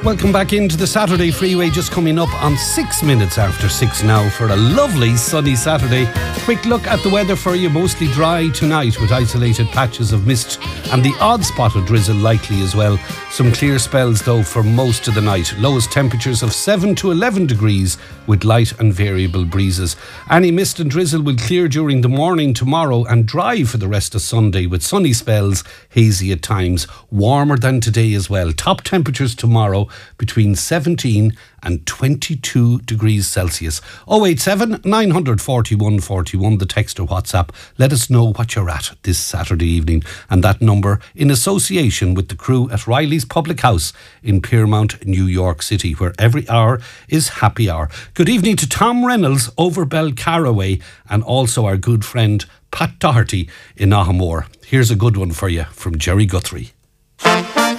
Welcome back into the Saturday Freeway, just coming up on 6 minutes after 6 now for a lovely sunny Saturday. Quick look at the weather for you. Mostly dry tonight with isolated patches of mist and the odd spot of drizzle likely as well. Some clear spells though for most of the night. Lowest temperatures of 7 to 11 degrees with light and variable breezes. Any mist and drizzle will clear during the morning tomorrow and dry for the rest of Sunday with sunny spells, hazy at times. Warmer than today as well. Top temperatures tomorrow between 17 and 22 degrees Celsius. 087 941 41, the text or WhatsApp. Let us know what you're at this Saturday evening. And that number in association with the crew at Riley's Public House in Piermont, New York City, where every hour is happy hour. Good evening to Tom Reynolds over Belcaraway and also our good friend Pat Doherty in Ahamore. Here's a good one for you from Jerry Guthrie.